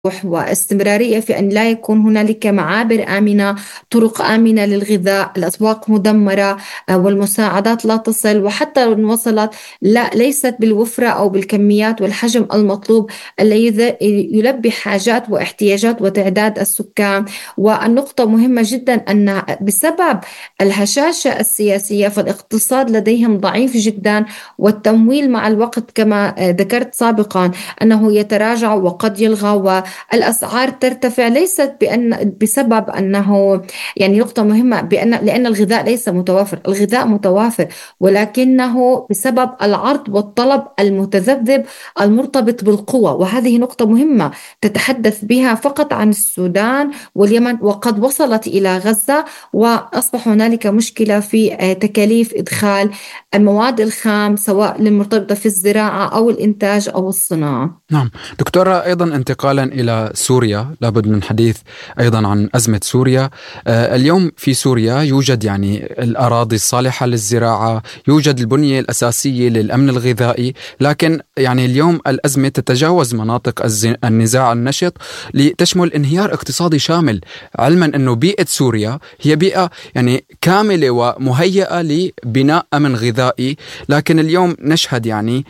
واستمرارية في أن لا يكون هنالك معابر آمنة، طرق آمنة للغذاء، الأسواق مدمرة، والمساعدات لا تصل، وحتى لو وصلت لا ليست بالوفرة أو بالكميات والحجم المطلوب الذي يلبي حاجات واحتياجات وتعداد السكان. والنقطة مهمة جدا أن بسبب الهشاشة السياسية فالاقتصاد لديهم ضعيف جدا، والتمويل مع الوقت كما ذكرت سابقا أنه يتراجع وقد يلغى، الأسعار ترتفع، ليست بسبب أنه يعني نقطة مهمة لأن الغذاء ليس متوافر، الغذاء متوافر، ولكنه بسبب العرض والطلب المتذبذب المرتبط بالقوة. وهذه نقطة مهمة تتحدث بها فقط عن السودان واليمن، وقد وصلت إلى غزة، وأصبح هنالك مشكلة في تكاليف إدخال المواد الخام سواء المرتبطة في الزراعة أو الإنتاج أو الصناعة. نعم دكتورة، أيضا انتقالا إلى سوريا لابد من حديث أيضا عن أزمة سوريا. اليوم في سوريا يوجد يعني الأراضي الصالحة للزراعة، يوجد البنية الأساسية للأمن الغذائي، لكن يعني اليوم الأزمة تتجاوز مناطق النزاع النشط لتشمل انهيار اقتصادي شامل، علما أنه بيئة سوريا هي بيئة يعني كاملة ومهيئة لبناء أمن غذائي، لكن اليوم نشهد يعني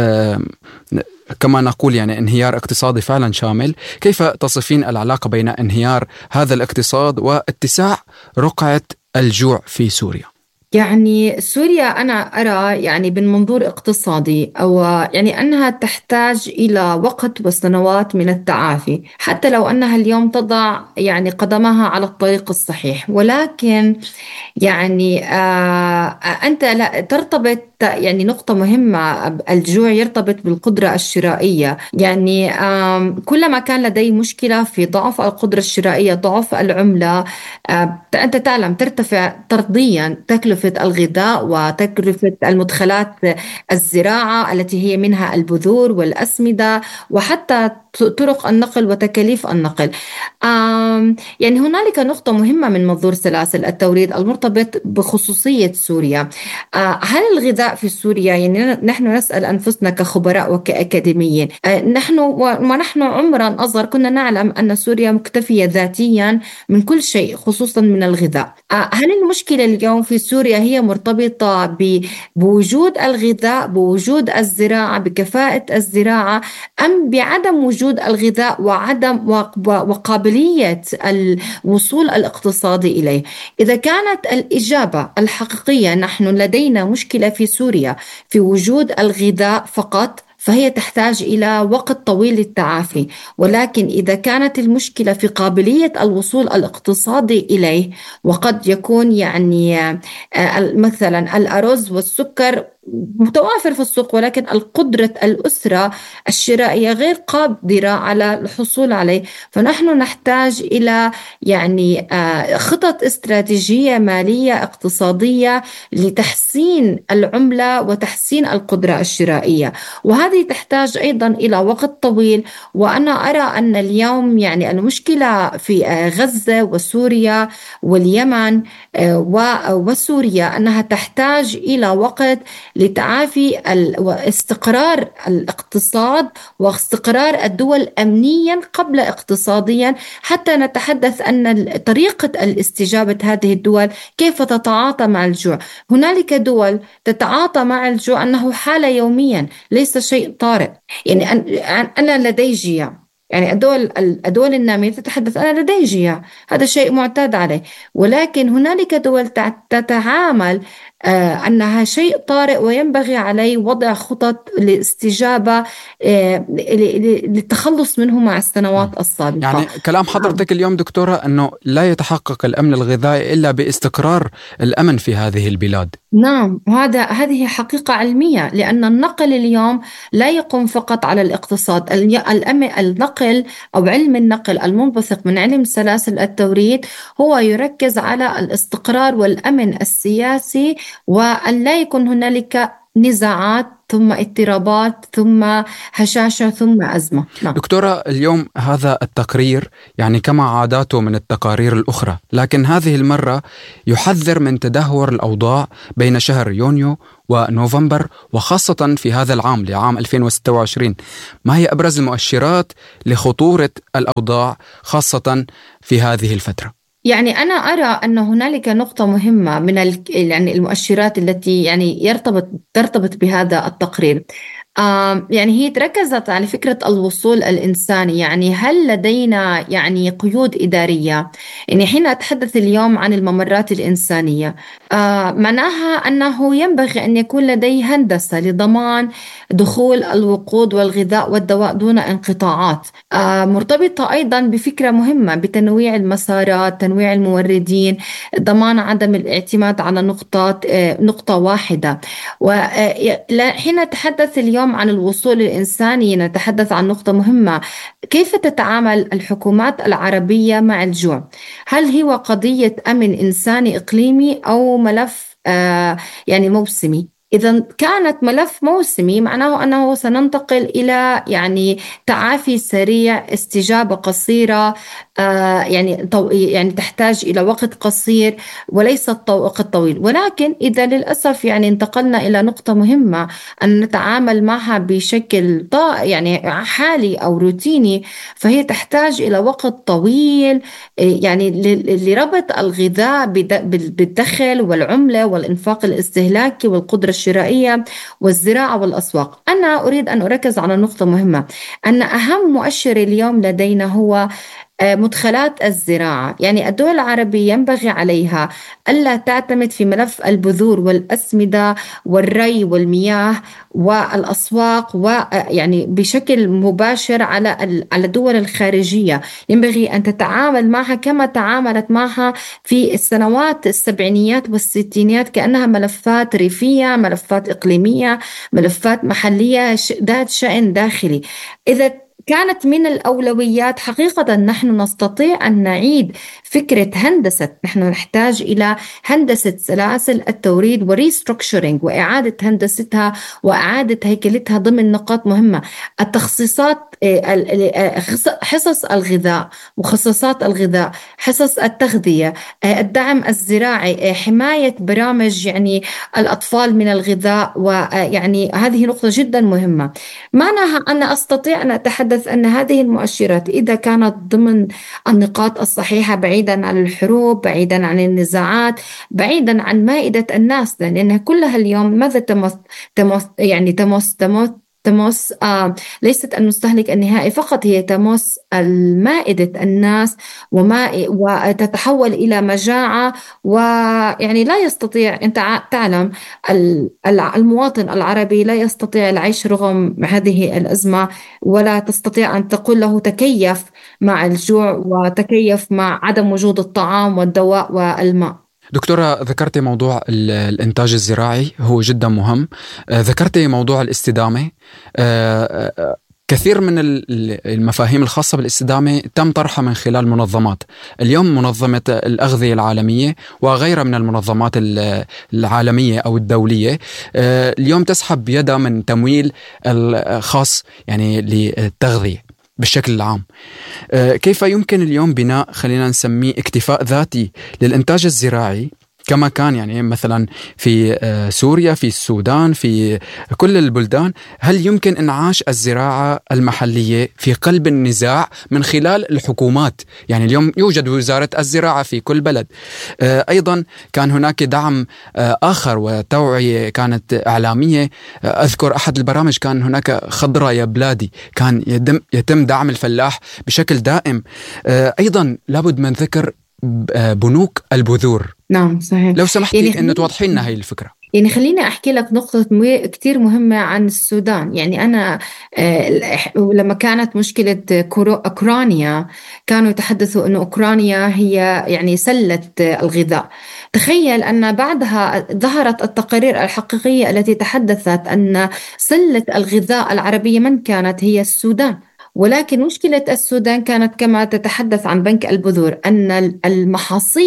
كما نقول يعني انهيار اقتصادي فعلا شامل. كيف تصفين العلاقة بين انهيار هذا الاقتصاد واتساع رقعة الجوع في سوريا؟ يعني سوريا أنا أرى يعني من منظور اقتصادي أو يعني أنها تحتاج إلى وقت وسنوات من التعافي، حتى لو أنها اليوم تضع يعني قدمها على الطريق الصحيح، ولكن يعني أنت لا ترتبط يعني نقطة مهمة، الجوع يرتبط بالقدرة الشرائية. يعني كلما كان لدي مشكلة في ضعف القدرة الشرائية، ضعف العملة، أنت تعلم ترتفع طرديا تكلفة الغذاء وتكلفة المدخلات الزراعة التي هي منها البذور والأسمدة، وحتى طرق النقل وتكاليف النقل. يعني هنالك نقطة مهمة من منظور سلاسل التوريد المرتبط بخصوصية سوريا. هل الغذاء في سوريا، يعني نحن نسأل أنفسنا كخبراء وكأكاديميين، ونحن عمرا أصغر كنا نعلم أن سوريا مكتفية ذاتيا من كل شيء خصوصا من الغذاء. هل المشكلة اليوم في سوريا هي مرتبطة بوجود الغذاء، بوجود الزراعة، بكفاءة الزراعة، أم بعدم وجود الغذاء وعدم وقابلية الوصول الاقتصادي إليه؟ إذا كانت الإجابة الحقيقية نحن لدينا مشكلة في سوريا في وجود الغذاء فقط، فهي تحتاج إلى وقت طويل للتعافي. ولكن إذا كانت المشكلة في قابلية الوصول الاقتصادي إليه، وقد يكون يعني مثلا الأرز والسكر متوافر في السوق، ولكن القدرة الأسرة الشرائية غير قادرة على الحصول عليه، فنحن نحتاج إلى يعني خطط استراتيجية مالية اقتصادية لتحسين العملة وتحسين القدرة الشرائية، وهذه تحتاج أيضا إلى وقت طويل. وأنا أرى أن اليوم يعني المشكلة في غزة وسوريا واليمن وسوريا أنها تحتاج إلى وقت لتعافي واستقرار الاقتصاد واستقرار الدول أمنيا قبل اقتصاديا، حتى نتحدث أن طريقة الاستجابة هذه الدول كيف تتعاطى مع الجوع. هنالك دول تتعاطى مع الجوع أنه حالة يوميا، ليس شيء طارئ. يعني أنا لدي جياع، يعني الدول النامية تتحدث أنا لدي جياع، هذا شيء معتاد عليه. ولكن هنالك دول تتعامل أنها شيء طارئ وينبغي عليه وضع خطط للاستجابة للتخلص منه مع السنوات السابقة. يعني كلام حضرتك اليوم دكتورة أنه لا يتحقق الأمن الغذائي إلا باستقرار الأمن في هذه البلاد. نعم، هذه حقيقة علمية، لأن النقل اليوم لا يقوم فقط على الاقتصاد. النقل أو علم النقل المنبثق من علم سلاسل التوريد هو يركز على الاستقرار والأمن السياسي، وأن لا يكون هنالك نزاعات ثم اضطرابات ثم هشاشة ثم أزمة. نعم. دكتورة، اليوم هذا التقرير يعني كما عاداته من التقارير الأخرى، لكن هذه المرة يحذر من تدهور الأوضاع بين شهر يونيو ونوفمبر، وخاصة في هذا العام لعام 2026. ما هي أبرز المؤشرات لخطورة الأوضاع خاصة في هذه الفترة؟ يعني أنا أرى أن هنالك نقطة مهمة من يعني المؤشرات التي يعني ترتبط بهذا التقرير. يعني هي تركزت على فكرة الوصول الإنساني. يعني هل لدينا يعني قيود إدارية؟ يعني حين أتحدث اليوم عن الممرات الإنسانية، معناها أنه ينبغي أن يكون لدي هندسة لضمان دخول الوقود والغذاء والدواء دون انقطاعات. مرتبطة أيضا بفكرة مهمة بتنويع المسارات، تنويع الموردين، ضمان عدم الاعتماد على نقطة واحدة. وحين نتحدث اليوم عن الوصول الإنساني نتحدث عن نقطة مهمة: كيف تتعامل الحكومات العربية مع الجوع؟ هل هو قضية أمن إنساني إقليمي أو ملف يعني موسمي؟ إذا كانت ملف موسمي معناه أنه سننتقل إلى يعني تعافي سريع، استجابة قصيرة، يعني تحتاج إلى وقت قصير وليس وقت طويل. ولكن إذا للأسف يعني انتقلنا إلى نقطة مهمة أن نتعامل معها بشكل يعني حالي أو روتيني، فهي تحتاج إلى وقت طويل يعني لربط الغذاء بالدخل والعملة والإنفاق الاستهلاكي والقدرة الشرائية والزراعة والأسواق. أنا أريد أن أركز على نقطة مهمة: أن أهم مؤشر اليوم لدينا هو مدخلات الزراعة. يعني الدول العربية ينبغي عليها ألا تعتمد في ملف البذور والأسمدة والري والمياه والأسواق ويعني بشكل مباشر على الدول الخارجية. ينبغي أن تتعامل معها كما تعاملت معها في السنوات السبعينيات والستينيات، كأنها ملفات ريفية، ملفات إقليمية، ملفات محلية ذات شأن داخلي. إذا كانت من الأولويات حقيقة نحن نستطيع أن نعيد فكرة هندسة. نحن نحتاج إلى هندسة سلاسل التوريد وريستركشرينج وإعادة هندستها وإعادة هيكلتها ضمن نقاط مهمة: التخصيصات، حصص الغذاء، مخصصات الغذاء، حصص التغذية، الدعم الزراعي، حماية برامج يعني الأطفال من الغذاء. ويعني هذه نقطة جدا مهمة. معناها أنا أستطيع أن أتحدث أن هذه المؤشرات إذا كانت ضمن النقاط الصحيحة، بعيدا عن الحروب، بعيدا عن النزاعات، بعيدا عن مائدة الناس، لأنها كلها اليوم ماذا يعني تمس ليست المستهلك النهائي فقط، هي تمس مائدة الناس وتتحول إلى مجاعة. ويعني لا يستطيع، أنت تعلم المواطن العربي لا يستطيع العيش رغم هذه الأزمة، ولا تستطيع أن تقول له تكيف مع الجوع وتكيف مع عدم وجود الطعام والدواء والماء. دكتورة، ذكرتي موضوع الإنتاج الزراعي هو جدا مهم. ذكرتي موضوع الاستدامة. كثير من المفاهيم الخاصة بالاستدامة تم طرحها من خلال منظمات. اليوم منظمة الأغذية العالمية وغيرها من المنظمات العالمية أو الدولية اليوم تسحب يدها من تمويل الخاص يعني للتغذية بالشكل العام. كيف يمكن اليوم بناء، خلينا نسميه، اكتفاء ذاتي للإنتاج الزراعي كما كان يعني مثلا في سوريا، في السودان، في كل البلدان؟ هل يمكن إنعاش الزراعة المحلية في قلب النزاع من خلال الحكومات؟ يعني اليوم يوجد وزارة الزراعة في كل بلد. أيضا كان هناك دعم آخر وتوعية كانت إعلامية. أذكر أحد البرامج كان هناك خضرة يا بلادي، كان يتم دعم الفلاح بشكل دائم. أيضا لابد من ذكر بنوك البذور. نعم صحيح. لو سمحتي يعني أن توضحي لنا هاي الفكرة. يعني خليني أحكي لك نقطة كتير مهمة عن السودان. يعني أنا لما كانت مشكلة أوكرانيا كانوا يتحدثوا أن أوكرانيا هي يعني سلة الغذاء. تخيل أن بعدها ظهرت التقارير الحقيقية التي تحدثت أن سلة الغذاء العربية من كانت؟ هي السودان. ولكن مشكلة السودان كانت كما تتحدث عن بنك البذور، أن المحاصيل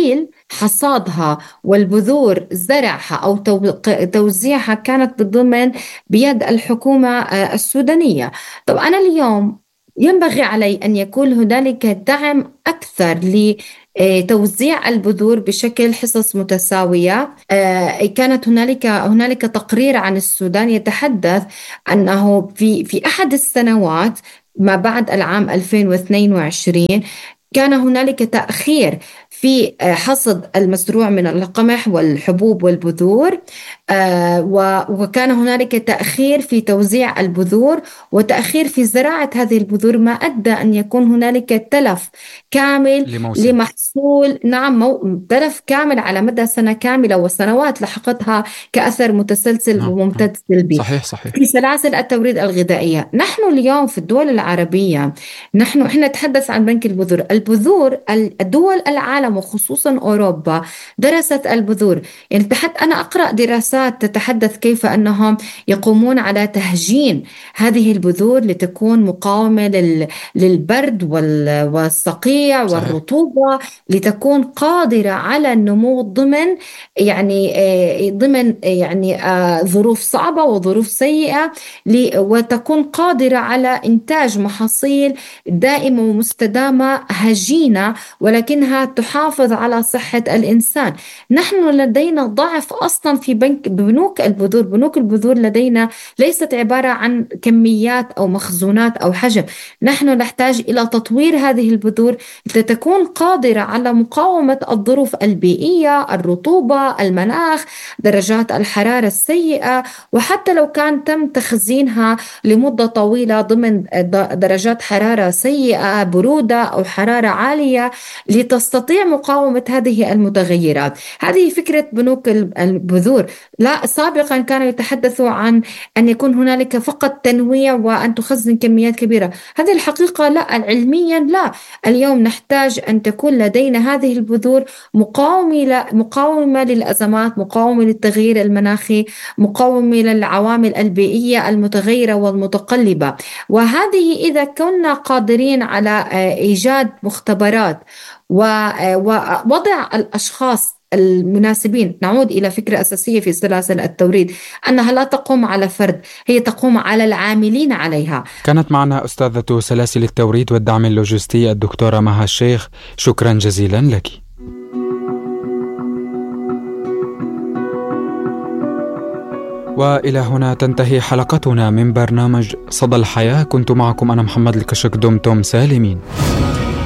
حصادها والبذور زرعها أو توزيعها كانت ضمن بيد الحكومة السودانية. طب أنا اليوم ينبغي علي أن يكون هنالك دعم أكثر لتوزيع البذور بشكل حصص متساوية. كانت هنالك تقرير عن السودان يتحدث أنه في أحد السنوات ما بعد العام 2022 كان هنالك تأخير في حصد المزروع من القمح والحبوب والبذور، وكان هنالك تأخير في توزيع البذور وتأخير في زراعة هذه البذور، ما أدى أن يكون هنالك تلف كامل لموسم. لمحصول. نعم، تلف كامل على مدى سنة كاملة وسنوات لحقتها كأثر متسلسل وممتد سلبي صحيح صحيح. في سلاسل التوريد الغذائية. نحن اليوم في الدول العربية احنا نتحدث عن بنك البذور. الدول العالم وخصوصا أوروبا درست البذور. يعني أنا أقرأ دراسات تتحدث كيف أنهم يقومون على تهجين هذه البذور لتكون مقاومة للبرد والصقيع والرطوبة، لتكون قادرة على النمو ضمن ظروف صعبة وظروف سيئة، وتكون قادرة على إنتاج محاصيل دائمة ومستدامة هجينة ولكنها تحافظ على صحة الإنسان. نحن لدينا ضعف أصلا في بنوك البذور. بنوك البذور لدينا ليست عبارة عن كميات أو مخزونات أو حجم. نحن نحتاج إلى تطوير هذه البذور لتكون قادرة على مقاومة الظروف البيئية، الرطوبة، المناخ، درجات الحرارة السيئة، وحتى لو كان تم تخزينها لمدة طويلة ضمن درجات حرارة سيئة، برودة أو حرارة عالية، لتستطيع مقاومة هذه المتغيرات. هذه فكرة بنوك البذور. لا، سابقا كانوا يتحدثوا عن أن يكون هنالك فقط تنويع وأن تخزن كميات كبيرة. هذه الحقيقة لا، علميا لا. اليوم نحتاج أن تكون لدينا هذه البذور مقاومة للأزمات، مقاومة للتغيير المناخي، مقاومة للعوامل البيئية المتغيرة والمتقلبة. وهذه إذا كنا قادرين على إيجاد مختبرات ووضع الأشخاص المناسبين. نعود إلى فكرة أساسية في سلاسل التوريد، أنها لا تقوم على فرد، هي تقوم على العاملين عليها. كانت معنا أستاذة سلاسل التوريد والدعم اللوجستي الدكتورة مها الشيخ، شكرا جزيلا لك. وإلى هنا تنتهي حلقتنا من برنامج صدى الحياة. كنت معكم أنا محمد الكشك. دمتم سالمين.